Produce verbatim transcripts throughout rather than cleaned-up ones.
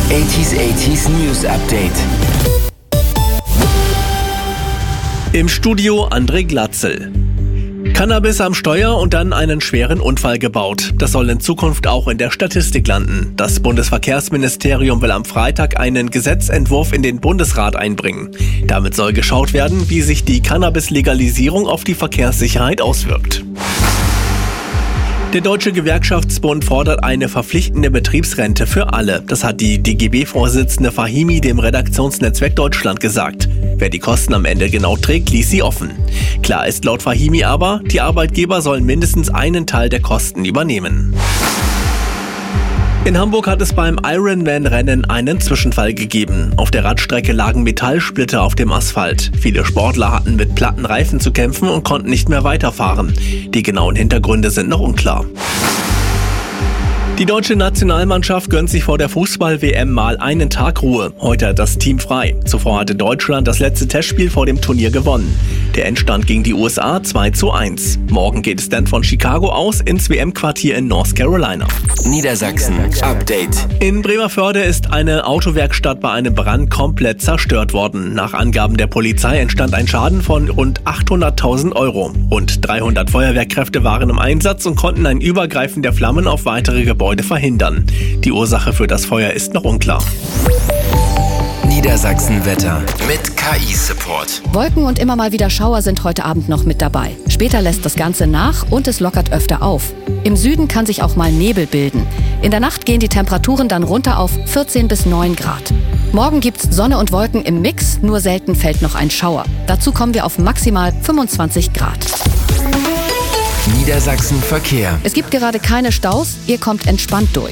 achtziger achtziger News Update. Im Studio André Glatzel. Cannabis am Steuer und dann einen schweren Unfall gebaut. Das soll in Zukunft auch in der Statistik landen. Das Bundesverkehrsministerium will am Freitag einen Gesetzentwurf in den Bundesrat einbringen. Damit soll geschaut werden, wie sich die Cannabis-Legalisierung auf die Verkehrssicherheit auswirkt. Der Deutsche Gewerkschaftsbund fordert eine verpflichtende Betriebsrente für alle. Das hat die D G B-Vorsitzende Fahimi dem Redaktionsnetzwerk Deutschland gesagt. Wer die Kosten am Ende genau trägt, ließ sie offen. Klar ist laut Fahimi aber, die Arbeitgeber sollen mindestens einen Teil der Kosten übernehmen. In Hamburg hat es beim Ironman-Rennen einen Zwischenfall gegeben. Auf der Radstrecke lagen Metallsplitter auf dem Asphalt. Viele Sportler hatten mit platten Reifen zu kämpfen und konnten nicht mehr weiterfahren. Die genauen Hintergründe sind noch unklar. Die deutsche Nationalmannschaft gönnt sich vor der Fußball-W M mal einen Tag Ruhe. Heute hat das Team frei. Zuvor hatte Deutschland das letzte Testspiel vor dem Turnier gewonnen. Der Endstand gegen die U S A zwei zu eins. Morgen geht es dann von Chicago aus ins W M-Quartier in North Carolina. Niedersachsen Update. In Bremervörde ist eine Autowerkstatt bei einem Brand komplett zerstört worden. Nach Angaben der Polizei entstand ein Schaden von rund achthunderttausend Euro. Rund dreihundert Feuerwehrkräfte waren im Einsatz und konnten ein Übergreifen der Flammen auf weitere Gebäude verhindern. Die Ursache für das Feuer ist noch unklar. Niedersachsen Wetter mit K I-Support. Wolken und immer mal wieder Schauer sind heute Abend noch mit dabei. Später lässt das Ganze nach und es lockert öfter auf. Im Süden kann sich auch mal Nebel bilden. In der Nacht gehen die Temperaturen dann runter auf vierzehn bis neun Grad. Morgen gibt's Sonne und Wolken im Mix, nur selten fällt noch ein Schauer. Dazu kommen wir auf maximal fünfundzwanzig Grad. Niedersachsen Verkehr. Es gibt gerade keine Staus, ihr kommt entspannt durch.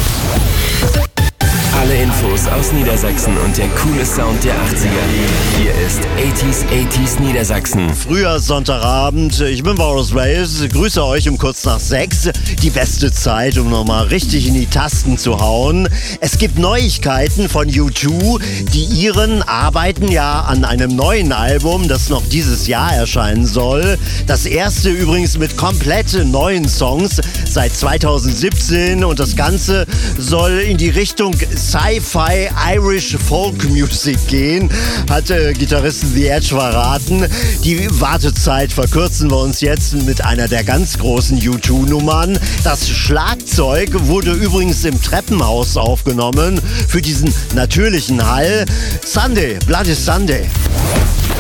Alle Infos aus Niedersachsen und der coole Sound der achtziger. Hier ist achtziger achtziger Niedersachsen. Früher Sonntagabend, ich bin Boris Reyes, grüße euch um kurz nach sechs. Die beste Zeit, um nochmal richtig in die Tasten zu hauen. Es gibt Neuigkeiten von U zwei. Die Iren arbeiten ja an einem neuen Album, das noch dieses Jahr erscheinen soll. Das erste übrigens mit komplett neuen Songs seit zweitausendsiebzehn und das Ganze soll in die Richtung Sci-Fi Irish Folk Music gehen, hat äh, Gitarristen The Edge verraten. Die Wartezeit verkürzen wir uns jetzt mit einer der ganz großen U zwei Nummern. Das Schlagzeug wurde übrigens im Treppenhaus aufgenommen für diesen natürlichen Hall. Sunday, Bloody Sunday.